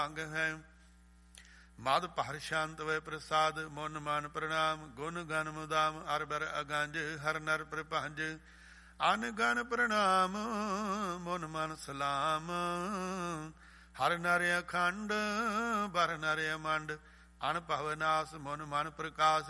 ਅੰਗ ਹੈ। ਮਦ ਭਰ ਸ਼ਾਂਤ ਵੈ ਪ੍ਰਸਾਦ ਮਨ ਮਨ ਪ੍ਰਣਾਮ। ਗੁਣ ਗਨ ਮੁਦਾਮ ਅਰ ਬਰ ਅਗੰਜ ਹਰ ਨਰ ਪ੍ਰਭੰਜ। ਅਨ ਗਨ ਪ੍ਰਣਾਮ ਮਨ ਮਨ ਸਲਾਮ। ਹਰ ਨਰ ਅਖੰਡ ਬਰ ਨਰ ਅਮੰਡ। ਅਨ ਭਵ ਨਾਸ ਮਨ ਮਨ ਪ੍ਰਕਾਸ਼।